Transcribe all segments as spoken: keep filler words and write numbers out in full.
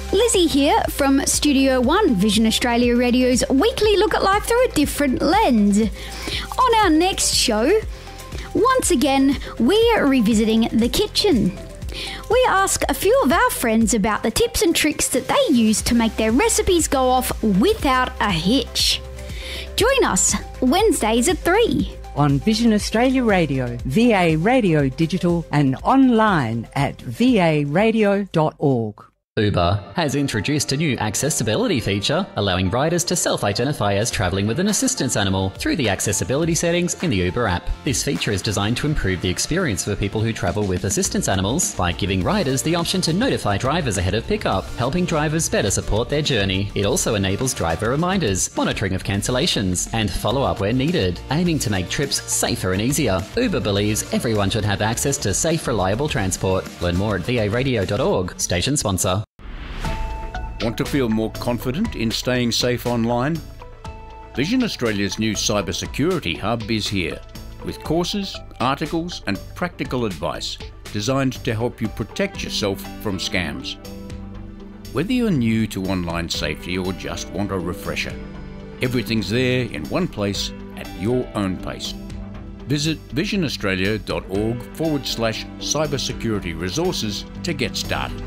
Lizzie here from Studio One, Vision Australia Radio's weekly look at life through a different lens. On our next show, once again, we're revisiting the kitchen. We ask a few of our friends about the tips and tricks that they use to make their recipes go off without a hitch. Join us Wednesdays at three. On Vision Australia Radio, V A Radio Digital and online at v a radio dot org. Uber has introduced a new accessibility feature, allowing riders to self-identify as travelling with an assistance animal through the accessibility settings in the Uber app. This feature is designed to improve the experience for people who travel with assistance animals by giving riders the option to notify drivers ahead of pickup, helping drivers better support their journey. It also enables driver reminders, monitoring of cancellations, and follow-up where needed, aiming to make trips safer and easier. Uber believes everyone should have access to safe, reliable transport. Learn more at v a radio dot org. Station sponsor. Want to feel more confident in staying safe online? Vision Australia's new cybersecurity hub is here, with courses, articles and practical advice designed to help you protect yourself from scams. Whether you're new to online safety or just want a refresher, everything's there in one place at your own pace. Visit vision australia dot org forward slash cybersecurity resources to get started.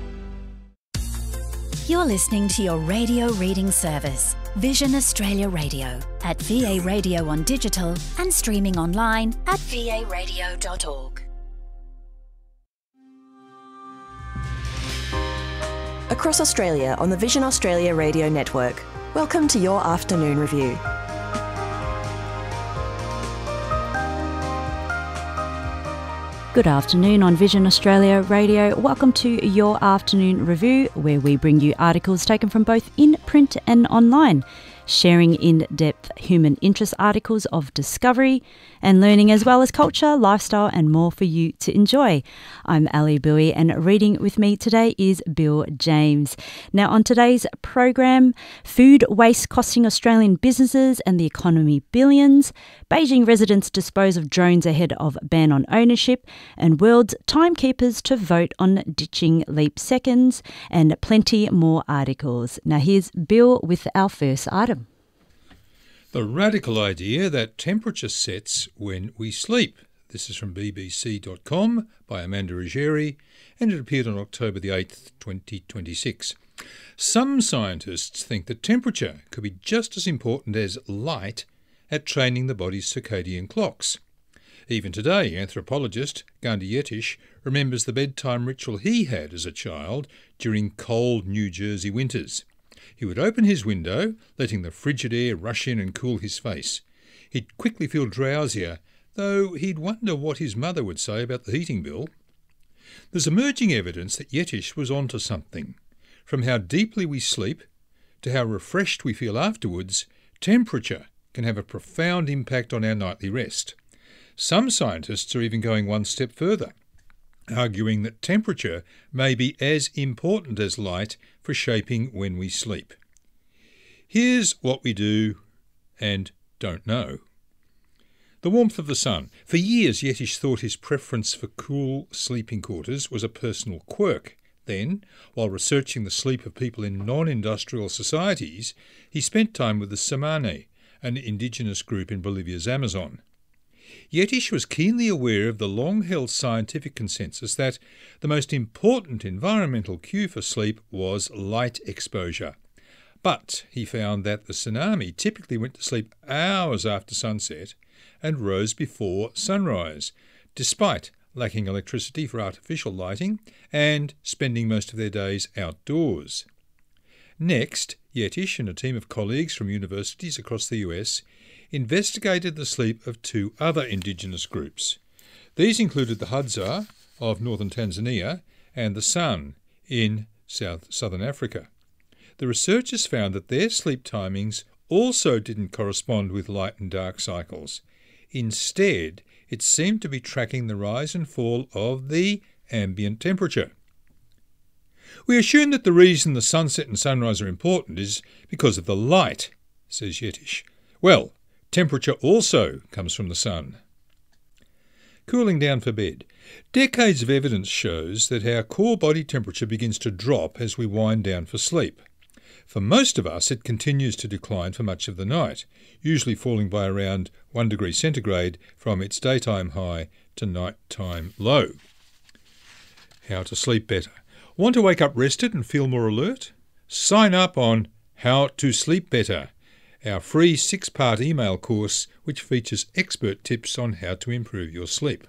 You're listening to your radio reading service, Vision Australia Radio, at V A Radio on digital and streaming online at v a radio dot org. Across Australia on the Vision Australia Radio Network, welcome to your afternoon review. Good afternoon on Vision Australia Radio. Welcome to your afternoon review, where we bring you articles taken from both in print and online, sharing in-depth human interest articles of discovery and learning, as well as culture, lifestyle and more for you to enjoy. I'm Ali Bowie, and reading with me today is Bill James. Now, on today's program, food waste costing Australian businesses and the economy billions, Beijing residents dispose of drones ahead of ban on ownership, and world's timekeepers to vote on ditching leap seconds, and plenty more articles. Now here's Bill with our first item. The radical idea that temperature sets when we sleep. This is from b b c dot com by Amanda Ruggieri, and it appeared on October the eighth, twenty twenty-six. Some scientists think that temperature could be just as important as light at training the body's circadian clocks. Even today, anthropologist Gandhi Yetish remembers the bedtime ritual he had as a child during cold New Jersey winters. He would open his window, letting the frigid air rush in and cool his face. He'd quickly feel drowsier, though he'd wonder what his mother would say about the heating bill. There's emerging evidence that Yetish was onto something. From how deeply we sleep to how refreshed we feel afterwards, temperature can have a profound impact on our nightly rest. Some scientists are even going one step further, arguing that temperature may be as important as light for shaping when we sleep. Here's what we do and don't know. The warmth of the sun. For years, Yetish thought his preference for cool sleeping quarters was a personal quirk. Then, while researching the sleep of people in non-industrial societies, he spent time with the Tsimane, an indigenous group in Bolivia's Amazon. Yetish was keenly aware of the long-held scientific consensus that the most important environmental cue for sleep was light exposure. But he found that the tsunami typically went to sleep hours after sunset and rose before sunrise, despite lacking electricity for artificial lighting and spending most of their days outdoors. Next, Yetish and a team of colleagues from universities across the U S investigated the sleep of two other indigenous groups. These included the Hadza of northern Tanzania and the San in south southern Africa. The researchers found that their sleep timings also didn't correspond with light and dark cycles. Instead, it seemed to be tracking the rise and fall of the ambient temperature. We assume that the reason the sunset and sunrise are important is because of the light, says Yetish. Well, temperature also comes from the sun. cooling down for bed. Decades of evidence shows that our core body temperature begins to drop as we wind down for sleep. For most of us, it continues to decline for much of the night, usually falling by around one degree centigrade from its daytime high to nighttime low. How to sleep better. Want to wake up rested and feel more alert? Sign up on How to Sleep Better, our free six-part email course which features expert tips on how to improve your sleep.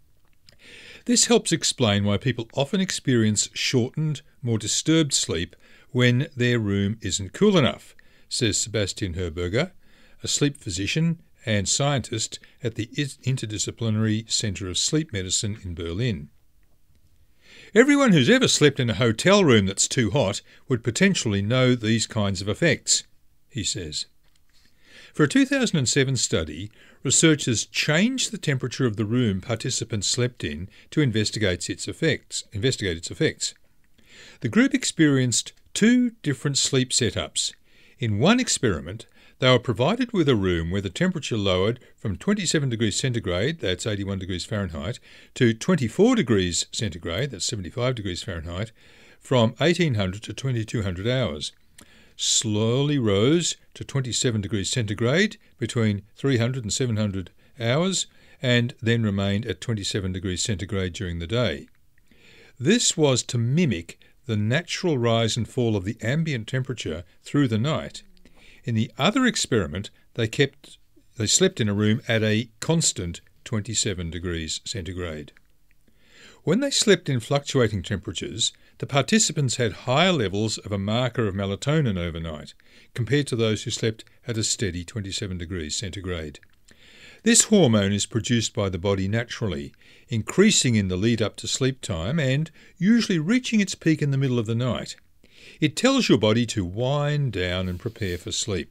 This helps explain why people often experience shortened, more disturbed sleep when their room isn't cool enough, says Sebastian Herberger, a sleep physician and scientist at the Interdisciplinary Centre of Sleep Medicine in Berlin. Everyone who's ever slept in a hotel room that's too hot would potentially know these kinds of effects, he says. For a two thousand seven study, researchers changed the temperature of the room participants slept in to investigate its effects. Investigate its effects. The group experienced two different sleep setups. In one experiment, they were provided with a room where the temperature lowered from twenty-seven degrees centigrade, that's eighty-one degrees Fahrenheit, to twenty-four degrees centigrade, that's seventy-five degrees Fahrenheit, from eighteen hundred to twenty-two hundred hours. Slowly rose to twenty-seven degrees centigrade between three hundred and seven hundred hours, and then remained at twenty-seven degrees centigrade during the day. This was to mimic the natural rise and fall of the ambient temperature through the night. In the other experiment, they kept they slept in a room at a constant twenty-seven degrees centigrade. When they slept in fluctuating temperatures, the participants had higher levels of a marker of melatonin overnight, compared to those who slept at a steady twenty-seven degrees centigrade. This hormone is produced by the body naturally, increasing in the lead up to sleep time and usually reaching its peak in the middle of the night. It tells your body to wind down and prepare for sleep.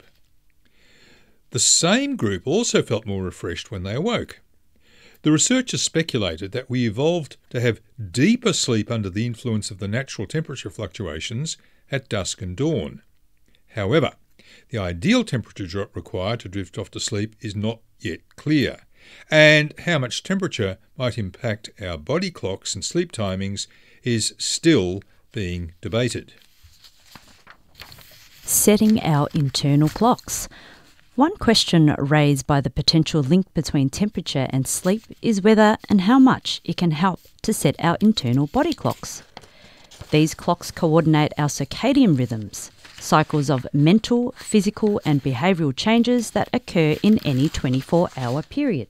The same group also felt more refreshed when they awoke. The researchers speculated that we evolved to have deeper sleep under the influence of the natural temperature fluctuations at dusk and dawn. However, the ideal temperature drop required to drift off to sleep is not yet clear, and how much temperature might impact our body clocks and sleep timings is still being debated. Setting our internal clocks. One question raised by the potential link between temperature and sleep is whether and how much it can help to set our internal body clocks. These clocks coordinate our circadian rhythms, cycles of mental, physical and behavioural changes that occur in any twenty-four hour period.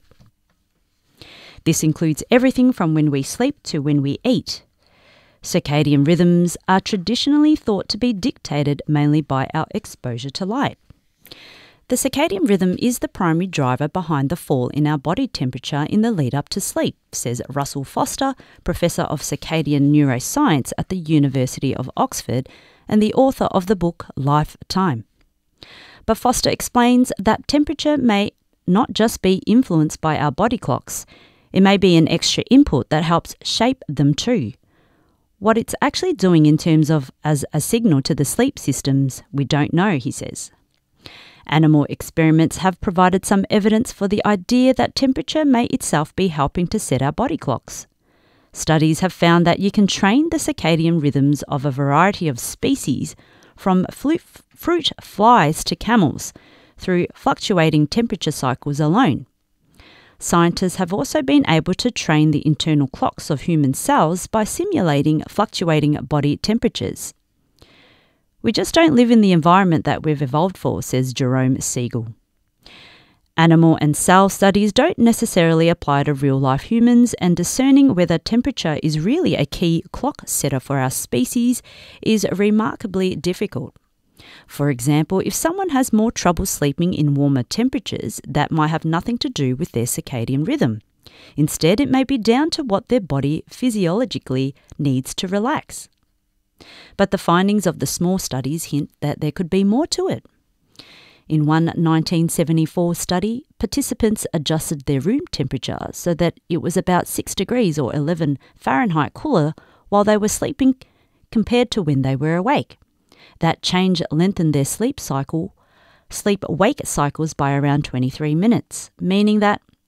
This includes everything from when we sleep to when we eat. Circadian rhythms are traditionally thought to be dictated mainly by our exposure to light. The circadian rhythm is the primary driver behind the fall in our body temperature in the lead up to sleep, says Russell Foster, Professor of Circadian Neuroscience at the University of Oxford and the author of the book Life Time. But Foster explains that temperature may not just be influenced by our body clocks, it may be an extra input that helps shape them too. What it's actually doing in terms of as a signal to the sleep systems, we don't know, he says. Animal experiments have provided some evidence for the idea that temperature may itself be helping to set our body clocks. Studies have found that you can train the circadian rhythms of a variety of species, from fruit flies to camels, through fluctuating temperature cycles alone. Scientists have also been able to train the internal clocks of human cells by simulating fluctuating body temperatures. We just don't live in the environment that we've evolved for, says Jerome Siegel. Animal and cell studies don't necessarily apply to real-life humans, and discerning whether temperature is really a key clock setter for our species is remarkably difficult. For example, if someone has more trouble sleeping in warmer temperatures, that might have nothing to do with their circadian rhythm. Instead, it may be down to what their body physiologically needs to relax. But the findings of the small studies hint that there could be more to it. In one nineteen seventy-four study, participants adjusted their room temperature so that it was about six degrees or eleven Fahrenheit cooler while they were sleeping compared to when they were awake. That change lengthened their sleep cycle, sleep-wake cycles by around twenty-three minutes, meaning that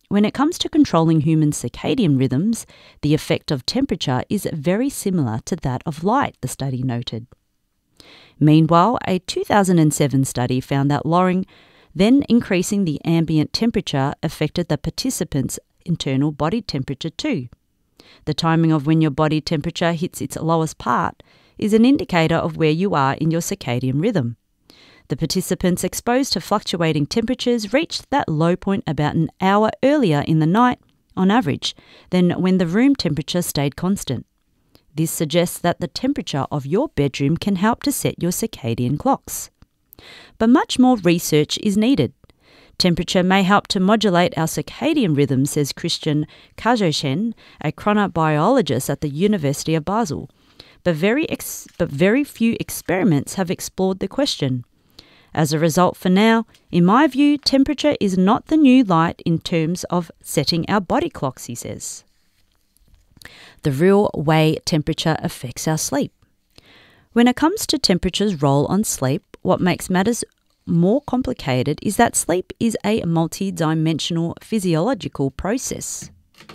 when it comes to controlling human circadian rhythms, the effect of temperature is very similar to that of light, the study noted. Meanwhile, a two thousand seven study found that lowering, then increasing the ambient temperature affected the participants' internal body temperature too. The timing of when your body temperature hits its lowest part is an indicator of where you are in your circadian rhythm. The participants exposed to fluctuating temperatures reached that low point about an hour earlier in the night, on average, than when the room temperature stayed constant. This suggests that the temperature of your bedroom can help to set your circadian clocks. But much more research is needed. Temperature may help to modulate our circadian rhythm, says Christian Kajoshen, a chronobiologist at the University of Basel. But very, ex- but very few experiments have explored the question. As a result, for now, in my view, temperature is not the new light in terms of setting our body clocks, he says. The real way temperature affects our sleep. When it comes to temperature's role on sleep, what makes matters more complicated is that sleep is a multi-dimensional physiological process.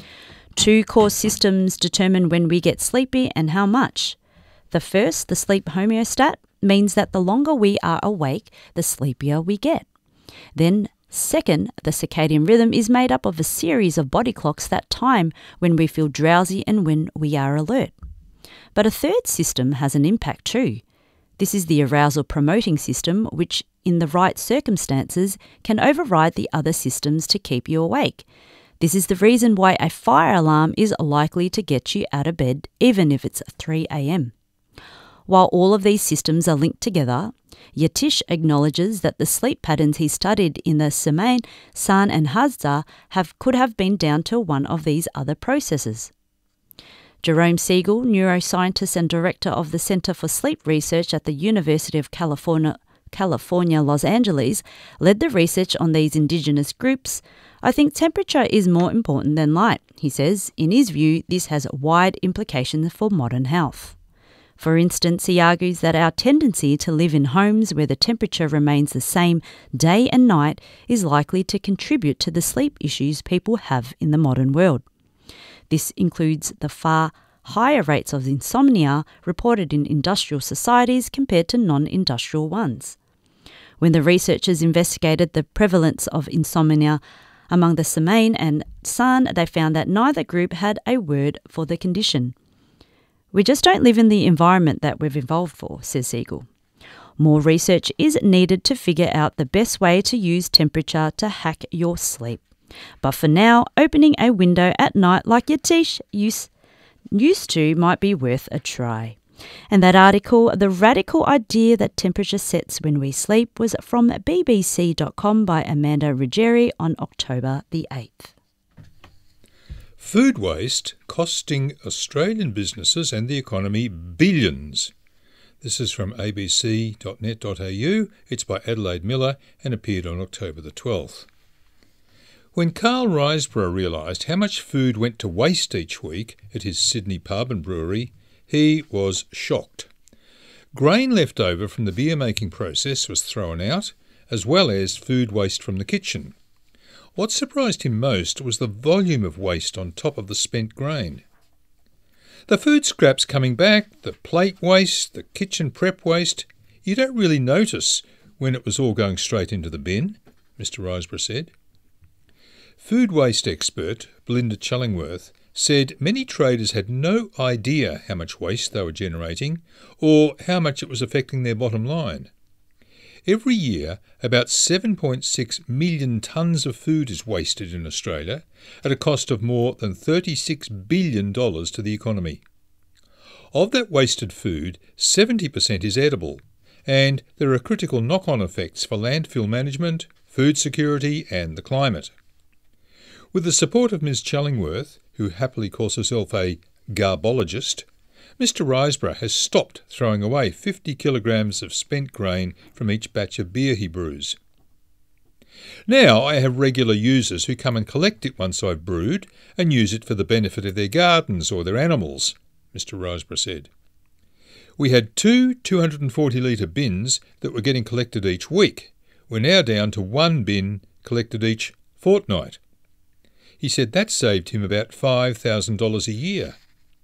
Two core systems determine when we get sleepy and how much. The first, the sleep homeostat, means that the longer we are awake, the sleepier we get. Then, second, the circadian rhythm is made up of a series of body clocks that time when we feel drowsy and when we are alert. But a third system has an impact too. This is the arousal promoting system, which in the right circumstances can override the other systems to keep you awake. This is the reason why a fire alarm is likely to get you out of bed even if it's three a.m. While all of these systems are linked together, Yatish acknowledges that the sleep patterns he studied in the Semaine, San and Hadza have, could have been down to one of these other processes. Jerome Siegel, neuroscientist and director of the Center for Sleep Research at the University of California, California, Los Angeles, led the research on these indigenous groups. I think temperature is more important than light, he says. In his view, this has wide implications for modern health. For instance, he argues that our tendency to live in homes where the temperature remains the same day and night is likely to contribute to the sleep issues people have in the modern world. This includes the far higher rates of insomnia reported in industrial societies compared to non-industrial ones. When the researchers investigated the prevalence of insomnia among the Semaine and San, they found that neither group had a word for the condition. We just don't live in the environment that we've evolved for, says Siegel. More research is needed to figure out the best way to use temperature to hack your sleep. But for now, opening a window at night like Yatish used, used to might be worth a try. And that article, The Radical Idea That Temperature Sets When We Sleep, was from b b c dot com by Amanda Ruggieri on October the eighth. Food waste costing Australian businesses and the economy billions. This is from a b c dot net dot a u. It's by Adelaide Miller and appeared on October the twelfth. When Carl Riseborough realised how much food went to waste each week at his Sydney pub and brewery, he was shocked. Grain left over from the beer-making process was thrown out, as well as food waste from the kitchen. What surprised him most was the volume of waste on top of the spent grain. The food scraps coming back, the plate waste, the kitchen prep waste, you don't really notice when it was all going straight into the bin, Mister Riseborough said. Food waste expert Belinda Chullingworth said many traders had no idea how much waste they were generating or how much it was affecting their bottom line. Every year, about seven point six million tonnes of food is wasted in Australia at a cost of more than thirty-six billion dollars to the economy. Of that wasted food, seventy percent is edible, and there are critical knock-on effects for landfill management, food security and the climate. With the support of Miz Chullingworth, who happily calls herself a garbologist, Mister Riseborough has stopped throwing away fifty kilograms of spent grain from each batch of beer he brews. Now I have regular users who come and collect it once I've brewed and use it for the benefit of their gardens or their animals, Mister Riseborough said. We had two two hundred forty litre bins that were getting collected each week. We're now down to one bin collected each fortnight. He said that saved him about five thousand dollars a year.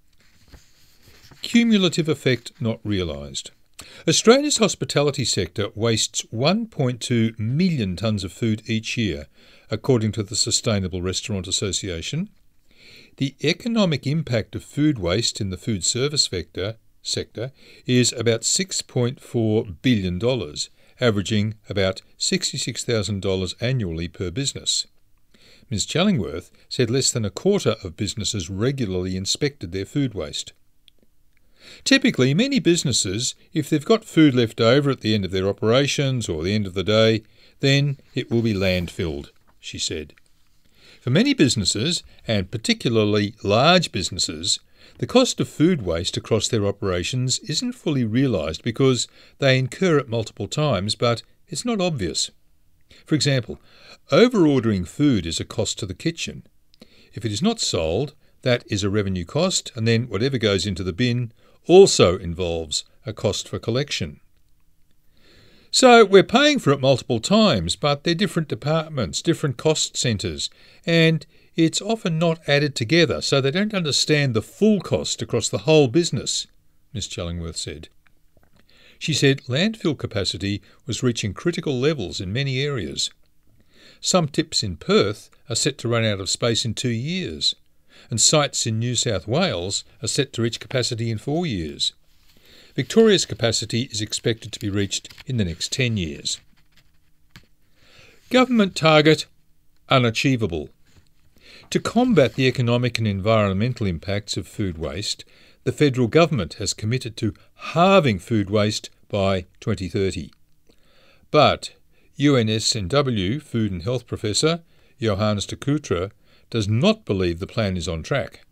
Cumulative effect not realised. Australia's hospitality sector wastes one point two million tonnes of food each year, according to the Sustainable Restaurant Association. The economic impact of food waste in the food service sector, sector is about six point four billion dollars, averaging about sixty-six thousand dollars annually per business. Miz Challingworth said less than a quarter of businesses regularly inspected their food waste. Typically, many businesses, if they've got food left over at the end of their operations or the end of the day, then it will be landfilled, she said. For many businesses, and particularly large businesses, the cost of food waste across their operations isn't fully realised because they incur it multiple times, but it's not obvious. For example, over-ordering food is a cost to the kitchen. If it is not sold, that is a revenue cost, and then whatever goes into the bin also involves a cost for collection. So we're paying for it multiple times, but they're different departments, different cost centres, and it's often not added together, so they don't understand the full cost across the whole business, Miz Challingworth said. She said landfill capacity was reaching critical levels in many areas. Some tips in Perth are set to run out of space in two years, and sites in New South Wales are set to reach capacity in four years. Victoria's capacity is expected to be reached in the next ten years. Government target unachievable. To combat the economic and environmental impacts of food waste, the federal government has committed to halving food waste by twenty thirty. But U N S N W Food and Health Professor Johannes de Kootra does not believe the plan is on track.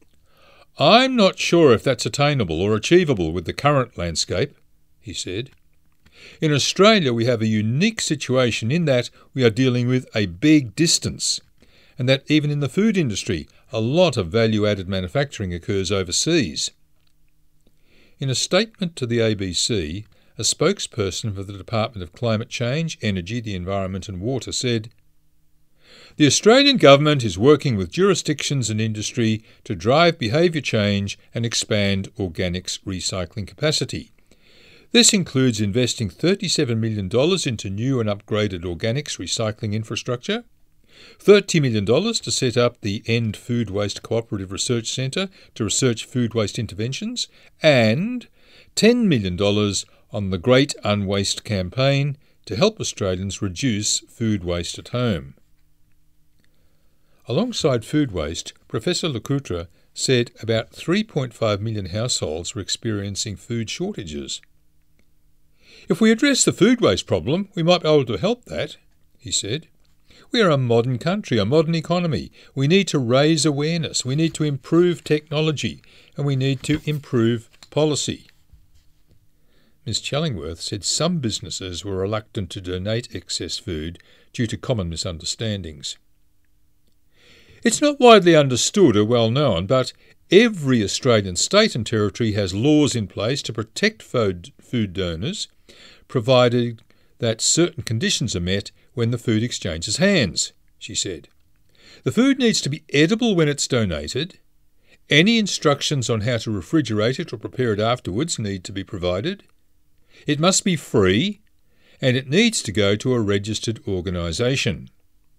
I'm not sure if that's attainable or achievable with the current landscape, he said. In Australia we have a unique situation in that we are dealing with a big distance, and that even in the food industry a lot of value-added manufacturing occurs overseas. In a statement to the A B C, a spokesperson for the Department of Climate Change, Energy, the Environment and Water said, "The Australian Government is working with jurisdictions and industry to drive behaviour change and expand organics recycling capacity. This includes investing thirty-seven million dollars into new and upgraded organics recycling infrastructure, thirty million dollars to set up the End Food Waste Cooperative Research Centre to research food waste interventions, and ten million dollars on the Great Unwaste campaign to help Australians reduce food waste at home." Alongside food waste, Professor Le Kootra said about three point five million households were experiencing food shortages. "If we address the food waste problem, we might be able to help that," he said. "We are a modern country, a modern economy. We need to raise awareness, we need to improve technology, and we need to improve policy." Miz Challingworth said some businesses were reluctant to donate excess food due to common misunderstandings. It's not widely understood or well known, but every Australian state and territory has laws in place to protect food donors, provided that certain conditions are met when the food exchanges hands, she said. The food needs to be edible when it's donated. Any instructions on how to refrigerate it or prepare it afterwards need to be provided. It must be free, and it needs to go to a registered organisation.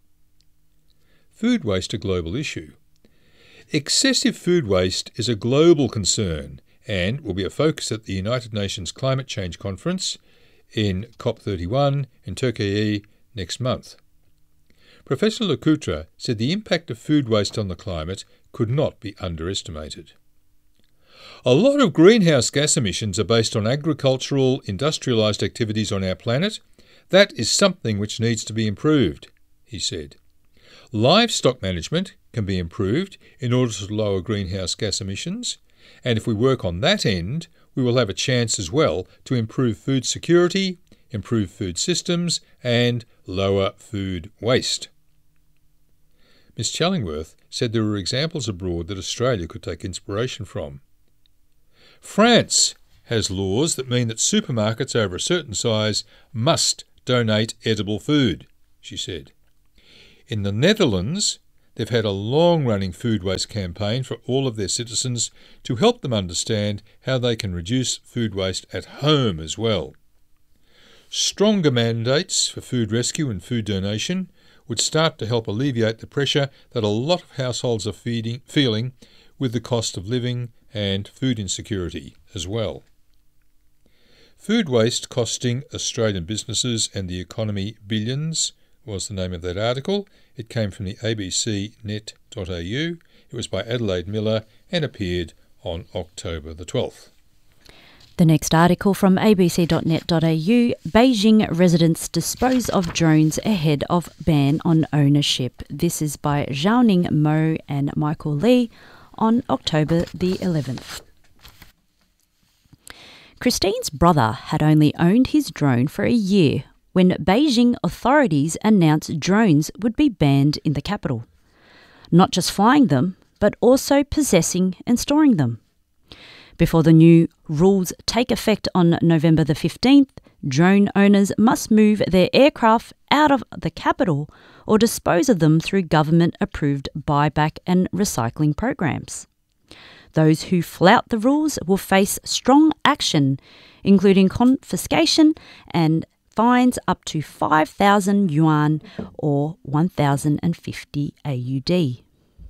Food waste a global issue. Excessive food waste is a global concern and will be a focus at the United Nations Climate Change Conference in COP thirty-one in Turkey next month. Professor Le Kootra said the impact of food waste on the climate could not be underestimated. A lot of greenhouse gas emissions are based on agricultural, industrialised activities on our planet. That is something which needs to be improved, he said. Livestock management can be improved in order to lower greenhouse gas emissions, and if we work on that end, we will have a chance as well to improve food security, improve food systems, and lower food waste. Miz Challingworth said there were examples abroad that Australia could take inspiration from. France has laws that mean that supermarkets over a certain size must donate edible food, she said. In the Netherlands, They've had a long-running food waste campaign for all of their citizens to help them understand how they can reduce food waste at home as well. Stronger mandates for food rescue and food donation would start to help alleviate the pressure that a lot of households are feeding, feeling with the cost of living and food insecurity as well. Food waste costing Australian businesses and the economy billions was the name of that article. It came from the a b c net dot a u. It was by Adelaide Miller and appeared on October the twelfth. The next article from a b c dot net dot a u, Beijing residents dispose of drones ahead of ban on ownership. This is by Zhaoning Mo and Michael Lee on October the eleventh. Christine's brother had only owned his drone for a year when Beijing authorities announced drones would be banned in the capital. Not just flying them, but also possessing and storing them. Before the new rules take effect on November the fifteenth, drone owners must move their aircraft out of the capital or dispose of them through government-approved buyback and recycling programs. Those who flout the rules will face strong action, including confiscation and fines up to five thousand yuan or one thousand fifty A U D.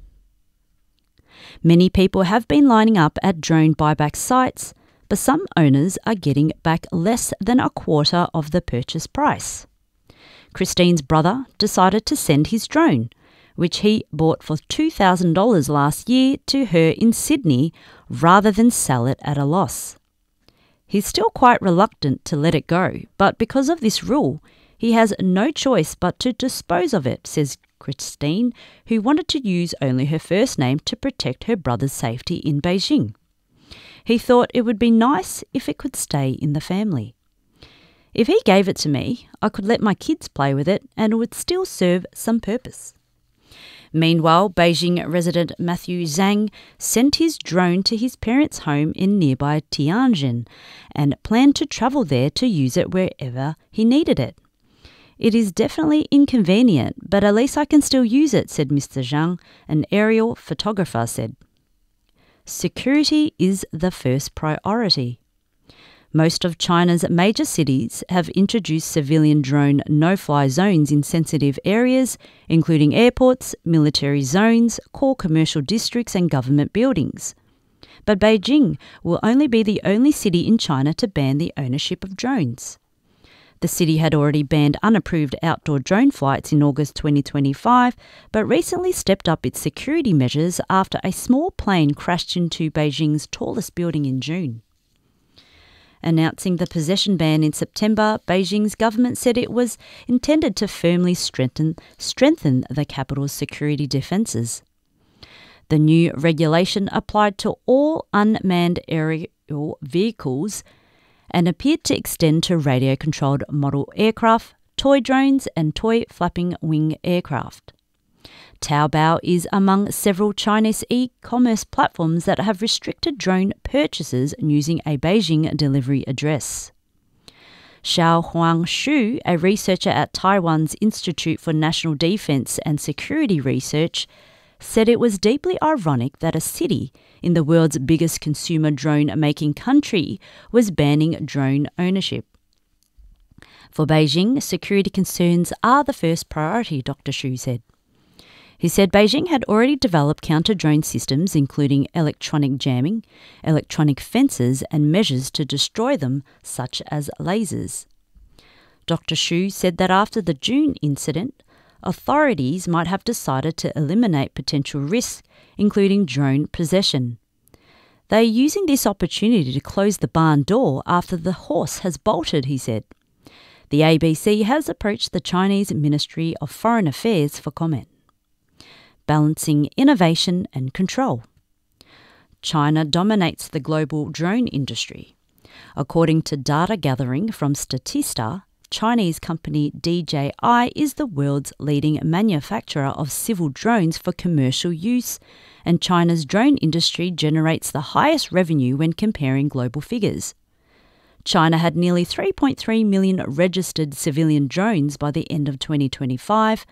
Many people have been lining up at drone buyback sites, but some owners are getting back less than a quarter of the purchase price. Christine's brother decided to send his drone, which he bought for two thousand dollars last year, to her in Sydney rather than sell it at a loss. He's still quite reluctant to let it go, but because of this rule, he has no choice but to dispose of it, says Christine, who wanted to use only her first name to protect her brother's safety in Beijing. He thought it would be nice if it could stay in the family. If he gave it to me, I could let my kids play with it and it would still serve some purpose. Meanwhile, Beijing resident Matthew Zhang sent his drone to his parents' home in nearby Tianjin and planned to travel there to use it wherever he needed it. It is definitely inconvenient, but at least I can still use it, said Mister Zhang, an aerial photographer said. Security is the first priority. Most of China's major cities have introduced civilian drone no-fly zones in sensitive areas, including airports, military zones, core commercial districts and government buildings. But Beijing will only be the only city in China to ban the ownership of drones. The city had already banned unapproved outdoor drone flights in August twenty twenty-five, but recently stepped up its security measures after a small plane crashed into Beijing's tallest building in June. Announcing the possession ban in September, Beijing's government said it was intended to firmly strengthen, strengthen the capital's security defences. The new regulation applied to all unmanned aerial vehicles and appeared to extend to radio-controlled model aircraft, toy drones and toy flapping wing aircraft. Taobao is among several Chinese e-commerce platforms that have restricted drone purchases using a Beijing delivery address. Xiao Huangshu, a researcher at Taiwan's Institute for National Defense and Security Research, said it was deeply ironic that a city in the world's biggest consumer drone-making country was banning drone ownership. For Beijing, security concerns are the first priority, Doctor Xu said. He said Beijing had already developed counter-drone systems, including electronic jamming, electronic fences and measures to destroy them, such as lasers. Doctor Xu said that after the June incident, authorities might have decided to eliminate potential risks, including drone possession. They are using this opportunity to close the barn door after the horse has bolted, he said. The A B C has approached the Chinese Ministry of Foreign Affairs for comment. Balancing innovation and control. China dominates the global drone industry. According to data gathering from Statista, Chinese company D J I is the world's leading manufacturer of civil drones for commercial use, and China's drone industry generates the highest revenue when comparing global figures. China had nearly three point three million registered civilian drones by the end of twenty twenty-five,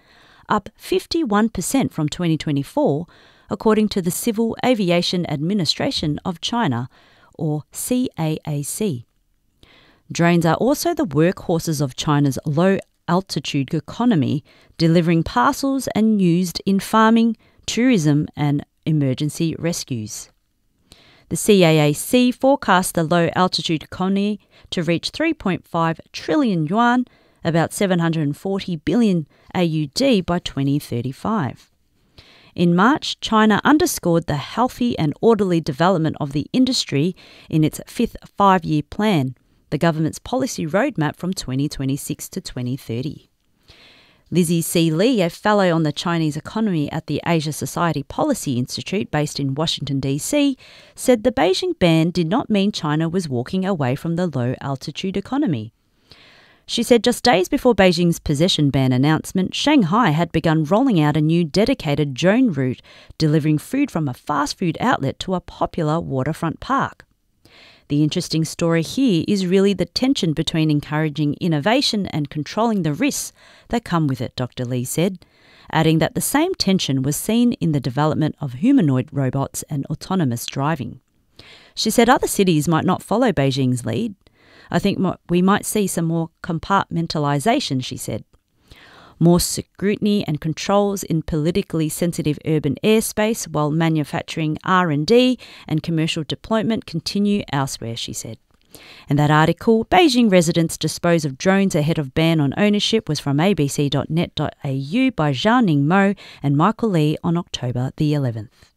up fifty-one percent from twenty twenty-four, according to the Civil Aviation Administration of China, or C A A C. Drones are also the workhorses of China's low-altitude economy, delivering parcels and used in farming, tourism and emergency rescues. The C A A C forecasts the low-altitude economy to reach three point five trillion yuan, about seven hundred forty billion A U D by twenty thirty-five. In March, China underscored the healthy and orderly development of the industry in its fifth five-year plan, the government's policy roadmap from twenty twenty-six to twenty thirty. Lizzie C. Lee, a fellow on the Chinese economy at the Asia Society Policy Institute based in Washington, D C, said the Beijing ban did not mean China was walking away from the low-altitude economy. She said just days before Beijing's possession ban announcement, Shanghai had begun rolling out a new dedicated drone route, delivering food from a fast food outlet to a popular waterfront park. The interesting story here is really the tension between encouraging innovation and controlling the risks that come with it, Doctor Lee said, adding that the same tension was seen in the development of humanoid robots and autonomous driving. She said other cities might not follow Beijing's lead. I think we might see some more compartmentalisation, she said. More scrutiny and controls in politically sensitive urban airspace, while manufacturing R and D and commercial deployment continue elsewhere, she said. And that article, Beijing Residents Dispose of Drones Ahead of Ban on Ownership, was from a b c dot net dot a u by Zhao-Ning Mo and Michael Lee on October the eleventh.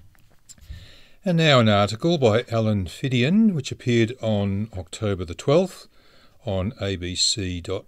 And now an article by Alan Fidian, which appeared on October the twelfth on a b c dot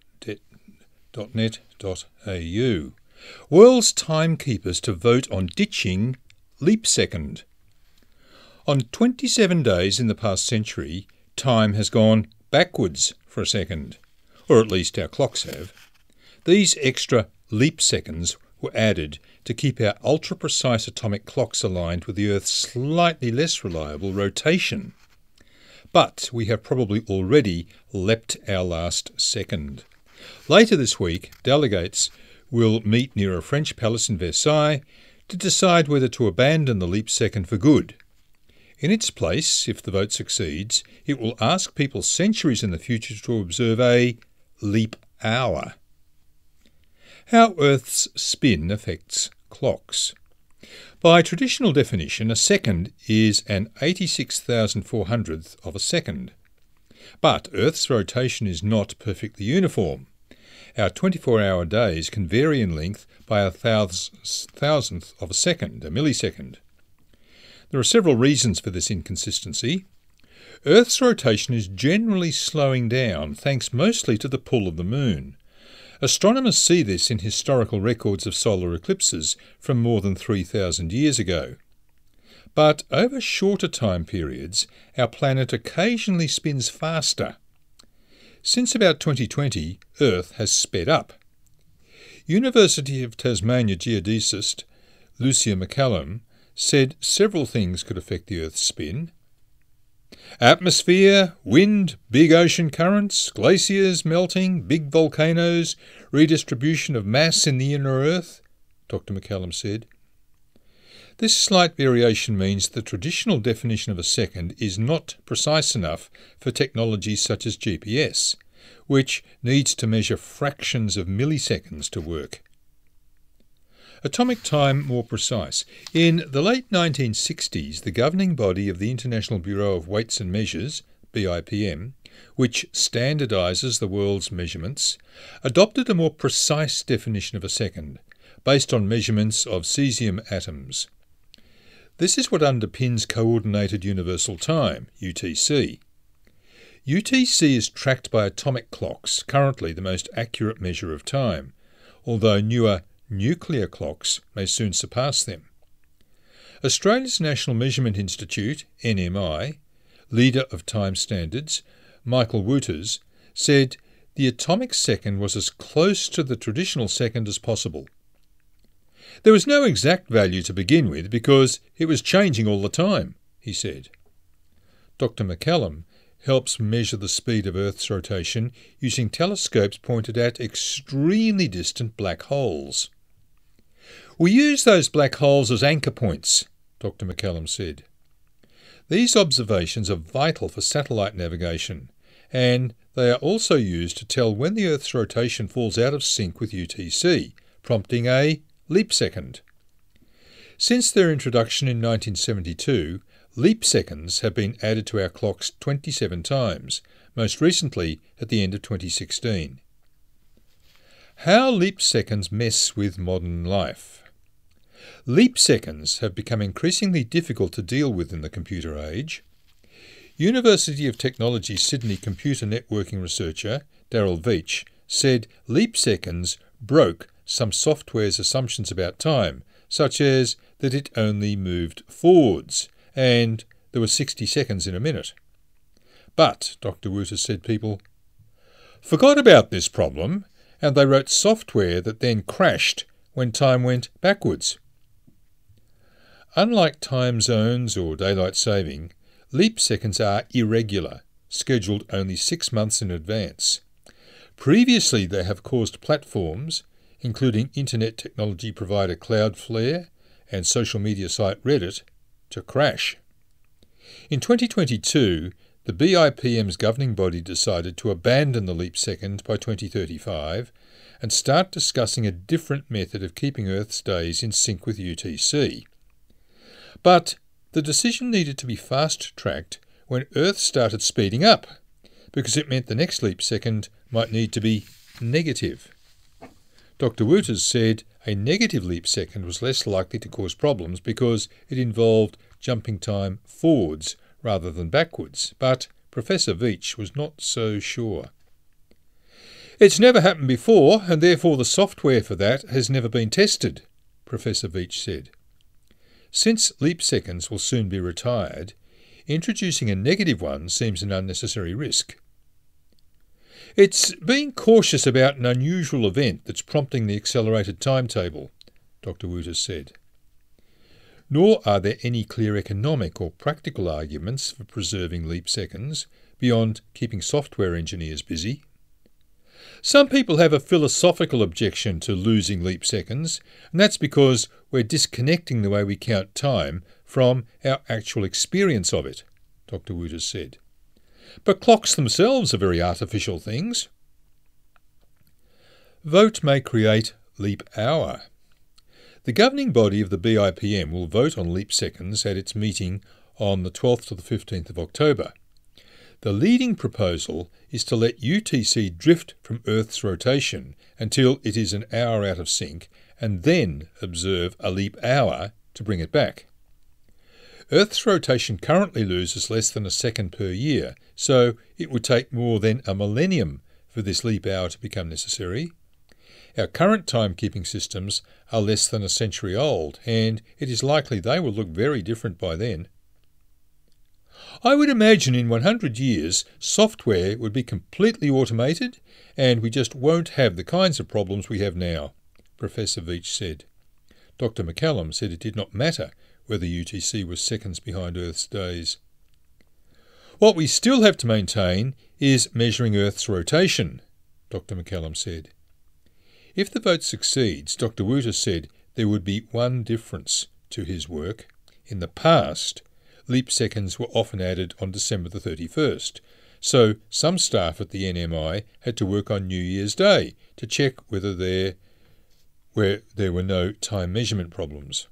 net dot a u. World's timekeepers to vote on ditching leap second. On twenty-seven days in the past century, time has gone backwards for a second, or at least our clocks have. These extra leap seconds were added to keep our ultra-precise atomic clocks aligned with the Earth's slightly less reliable rotation. But we have probably already leapt our last second. Later this week, delegates will meet near a French palace in Versailles to decide whether to abandon the leap second for good. In its place, if the vote succeeds, it will ask people centuries in the future to observe a leap hour. How Earth's spin affects clocks. By traditional definition, a second is an eighty-six thousand four hundredth of a second. But Earth's rotation is not perfectly uniform. Our twenty-four hour days can vary in length by a thousandth of a second, a millisecond. There are several reasons for this inconsistency. Earth's rotation is generally slowing down, thanks mostly to the pull of the moon. Astronomers see this in historical records of solar eclipses from more than three thousand years ago. But over shorter time periods, our planet occasionally spins faster. Since about twenty twenty, Earth has sped up. University of Tasmania geodesist Lucia McCallum said several things could affect the Earth's spin. Atmosphere, wind, big ocean currents, glaciers melting, big volcanoes, redistribution of mass in the inner Earth, Doctor McCallum said. This slight variation means the traditional definition of a second is not precise enough for technologies such as G P S, which needs to measure fractions of milliseconds to work. Atomic time more precise. In the late nineteen sixties, the governing body of the International Bureau of Weights and Measures, B I P M, which standardises the world's measurements, adopted a more precise definition of a second, based on measurements of cesium atoms. This is what underpins Coordinated Universal Time, U T C. U T C is tracked by atomic clocks, currently the most accurate measure of time, although newer nuclear clocks may soon surpass them. Australia's National Measurement Institute, N M I, leader of time standards, Michael Wooters, said the atomic second was as close to the traditional second as possible. There was no exact value to begin with because it was changing all the time, he said. Doctor McCallum helps measure the speed of Earth's rotation using telescopes pointed at extremely distant black holes. We use those black holes as anchor points, Doctor McCallum said. These observations are vital for satellite navigation, and they are also used to tell when the Earth's rotation falls out of sync with U T C, prompting a leap second. Since their introduction in nineteen seventy-two, leap seconds have been added to our clocks twenty-seven times, most recently at the end of twenty sixteen. How leap seconds mess with modern life. Leap seconds have become increasingly difficult to deal with in the computer age. University of Technology Sydney computer networking researcher Daryl Veitch said leap seconds broke some software's assumptions about time, such as that it only moved forwards and there were sixty seconds in a minute. But, Doctor Wooter said, people forgot about this problem and they wrote software that then crashed when time went backwards. Unlike time zones or daylight saving, leap seconds are irregular, scheduled only six months in advance. Previously, they have caused platforms, including internet technology provider Cloudflare and social media site Reddit, to crash. In twenty twenty-two, the B I P M's governing body decided to abandon the leap second by twenty thirty-five and start discussing a different method of keeping Earth's days in sync with U T C. But the decision needed to be fast-tracked when Earth started speeding up, because it meant the next leap second might need to be negative. Doctor Wooters said a negative leap second was less likely to cause problems because it involved jumping time forwards rather than backwards, but Professor Veitch was not so sure. It's never happened before, and therefore the software for that has never been tested, Professor Veitch said. Since leap seconds will soon be retired, introducing a negative one seems an unnecessary risk. It's being cautious about an unusual event that's prompting the accelerated timetable, Doctor Wooters said. Nor are there any clear economic or practical arguments for preserving leap seconds beyond keeping software engineers busy. Some people have a philosophical objection to losing leap seconds, and that's because we're disconnecting the way we count time from our actual experience of it, Doctor Wooters said. But clocks themselves are very artificial things. Vote may create leap hour. The governing body of the B I P M will vote on leap seconds at its meeting on the twelfth to the fifteenth of October. The leading proposal is to let U T C drift from Earth's rotation until it is an hour out of sync and then observe a leap hour to bring it back. Earth's rotation currently loses less than a second per year, so it would take more than a millennium for this leap hour to become necessary. Our current timekeeping systems are less than a century old, and it is likely they will look very different by then. I would imagine in one hundred years software would be completely automated and we just won't have the kinds of problems we have now, Professor Veitch said. Doctor McCallum said it did not matter whether U T C was seconds behind Earth's days. What we still have to maintain is measuring Earth's rotation, Doctor McCallum said. If the vote succeeds, Doctor Wooters said there would be one difference to his work. In the past, leap seconds were often added on December the thirty-first, so some staff at the N M I had to work on New Year's Day to check whether there, where there were no time measurement problems.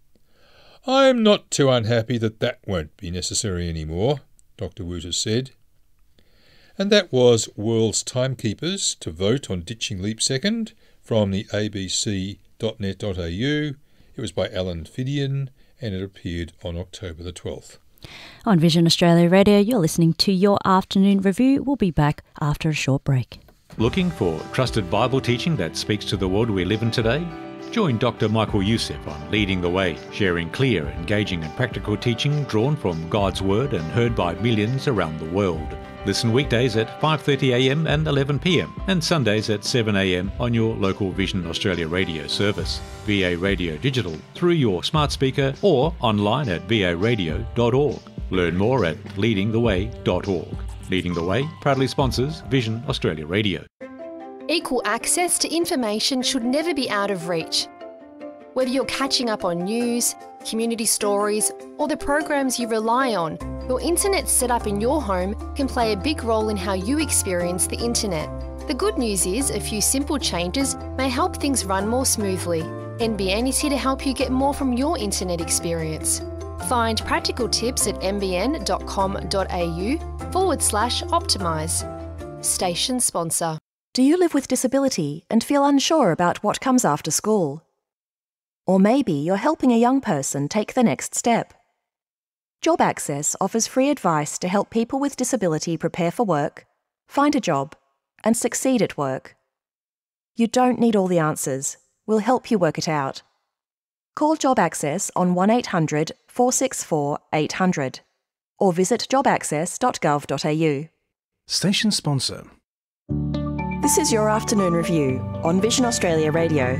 I am not too unhappy that that won't be necessary anymore, Doctor Wooters said. And that was World's Timekeepers to vote on ditching leap second from the a b c dot net dot a u. It was by Alan Fidian and it appeared on October the twelfth. On Vision Australia Radio, you're listening to Your Afternoon Review. We'll be back after a short break. Looking for trusted Bible teaching that speaks to the world we live in today? Join Doctor Michael Youssef on Leading the Way, sharing clear, engaging and practical teaching drawn from God's Word and heard by millions around the world. Listen weekdays at five thirty a m and eleven p m and Sundays at seven a m on your local Vision Australia radio service, V A Radio Digital, through your smart speaker or online at v a radio dot org. Learn more at leading the way dot org. Leading the Way proudly sponsors Vision Australia Radio. Equal access to information should never be out of reach. Whether you're catching up on news, community stories, or the programs you rely on, your internet setup in your home can play a big role in how you experience the internet. The good news is a few simple changes may help things run more smoothly. N B N is here to help you get more from your internet experience. Find practical tips at nbn.com.au forward slash optimise. Station sponsor. Do you live with disability and feel unsure about what comes after school? Or maybe you're helping a young person take the next step. Job Access offers free advice to help people with disability prepare for work, find a job, and succeed at work. You don't need all the answers. We'll help you work it out. Call Job Access on one eight hundred, four six four, eight hundred or visit job access dot gov dot a u. Station sponsor. This is your afternoon review on Vision Australia Radio.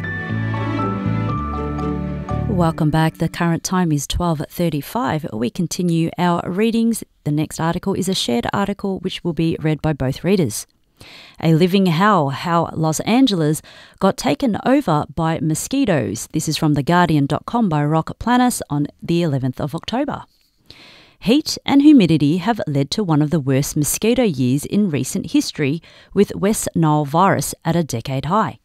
Welcome back. The current time is twelve thirty-five. We continue our readings. The next article is a shared article which will be read by both readers. A living hell, how Los Angeles got taken over by mosquitoes. This is from the guardian dot com by Rock Planis on the eleventh of October. Heat and humidity have led to one of the worst mosquito years in recent history, with West Nile virus at a decade high.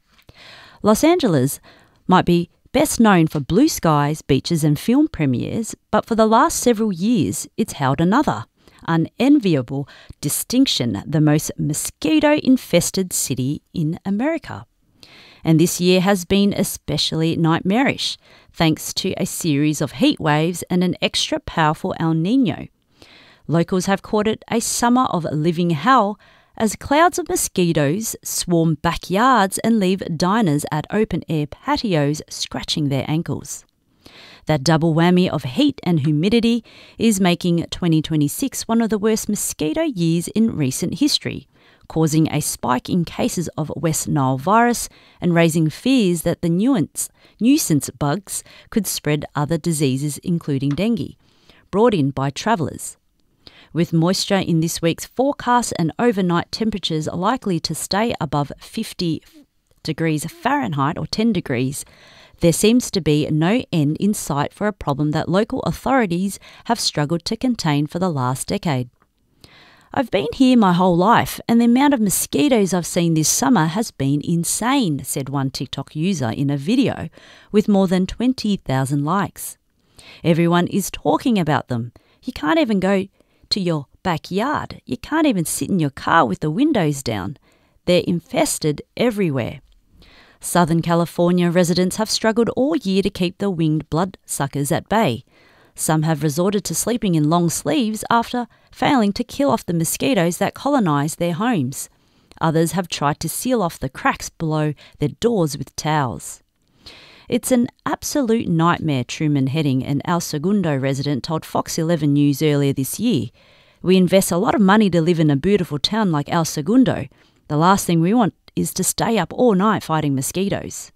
Los Angeles might be best known for blue skies, beaches and film premieres, but for the last several years it's held another unenviable distinction, the most mosquito-infested city in America. And this year has been especially nightmarish, thanks to a series of heat waves and an extra powerful El Niño. Locals have called it a summer of living hell, as clouds of mosquitoes swarm backyards and leave diners at open-air patios scratching their ankles. That double whammy of heat and humidity is making twenty twenty-six one of the worst mosquito years in recent history, causing a spike in cases of West Nile virus and raising fears that the nuance, nuisance bugs could spread other diseases including dengue, brought in by travellers. With moisture in this week's forecast and overnight temperatures likely to stay above fifty degrees Fahrenheit or ten degrees, there seems to be no end in sight for a problem that local authorities have struggled to contain for the last decade. I've been here my whole life, and the amount of mosquitoes I've seen this summer has been insane, said one TikTok user in a video with more than twenty thousand likes. Everyone is talking about them. You can't even go to your backyard. You can't even sit in your car with the windows down. They're infested everywhere. Southern California residents have struggled all year to keep the winged bloodsuckers at bay. Some have resorted to sleeping in long sleeves after failing to kill off the mosquitoes that colonise their homes. Others have tried to seal off the cracks below their doors with towels. It's an absolute nightmare, Truman Heading, an El Segundo resident, told Fox eleven News earlier this year. We invest a lot of money to live in a beautiful town like El Segundo. The last thing we want is to stay up all night fighting mosquitoes.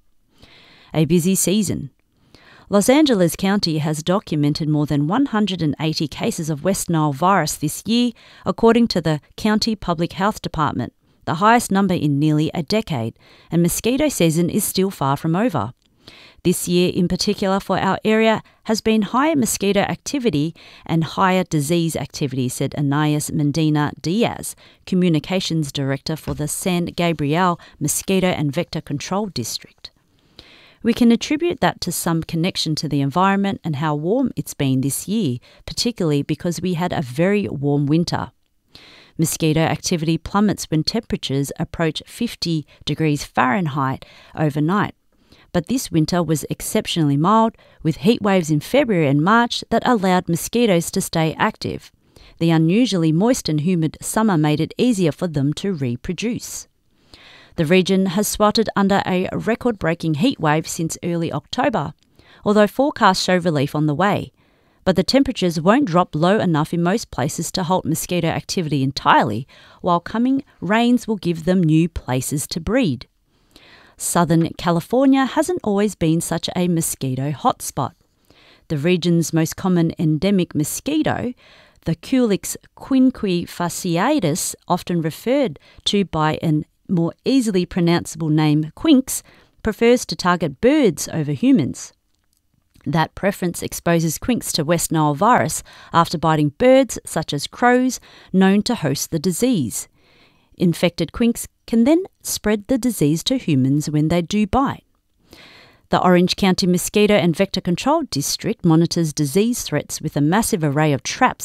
A busy season. Los Angeles County has documented more than one hundred eighty cases of West Nile virus this year, according to the County Public Health Department, the highest number in nearly a decade, and mosquito season is still far from over. This year in particular for our area has been higher mosquito activity and higher disease activity, said Anais Medina Diaz, Communications Director for the San Gabriel Mosquito and Vector Control District. We can attribute that to some connection to the environment and how warm it's been this year, particularly because we had a very warm winter. Mosquito activity plummets when temperatures approach fifty degrees Fahrenheit overnight. But this winter was exceptionally mild, with heat waves in February and March that allowed mosquitoes to stay active. The unusually moist and humid summer made it easier for them to reproduce. The region has sweltered under a record-breaking heat wave since early October, although forecasts show relief on the way. But the temperatures won't drop low enough in most places to halt mosquito activity entirely, while coming rains will give them new places to breed. Southern California hasn't always been such a mosquito hotspot. The region's most common endemic mosquito, the Culex quinquefasciatus, often referred to by a more easily pronounceable name Quinx, prefers to target birds over humans. That preference exposes quinks to West Nile virus after biting birds such as crows known to host the disease. Infected quinks can then spread the disease to humans when they do bite. The Orange County Mosquito and Vector Control District monitors disease threats with a massive array of traps